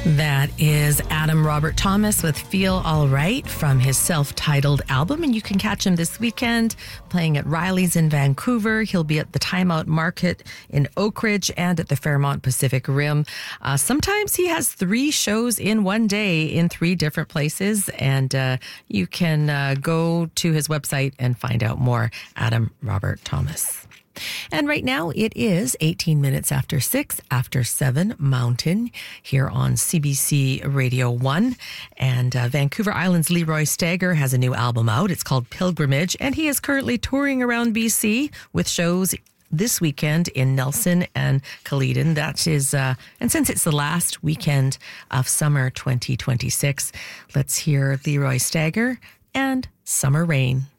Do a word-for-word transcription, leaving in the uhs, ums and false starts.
That is Adam Robert Thomas with Feel All Right from his self-titled album, and you can catch him this weekend playing at Riley's in Vancouver. He'll be at the Time Out Market in Oak Ridge and at the Fairmont Pacific Rim. Uh, sometimes he has three shows in one day in three different places, and uh, you can uh, go to his website and find out more. Adam Robert Thomas. And right now it is eighteen minutes after six, after seven Mountain here on C B C Radio one. And uh, Vancouver Island's Leroy Stagger has a new album out. It's called Pilgrimage, and he is currently touring around B C with shows this weekend in Nelson and Caledon. That is, uh, and since it's the last weekend of summer twenty twenty-six, let's hear Leroy Stagger and Summer Rain.